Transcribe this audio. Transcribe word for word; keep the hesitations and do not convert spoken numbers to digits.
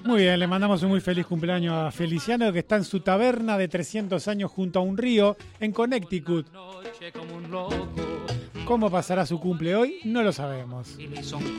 Muy bien, le mandamos un muy feliz cumpleaños a Feliciano, que está en su taberna de trescientos años junto a un río en Connecticut. ¿Cómo pasará su cumple hoy? No lo sabemos.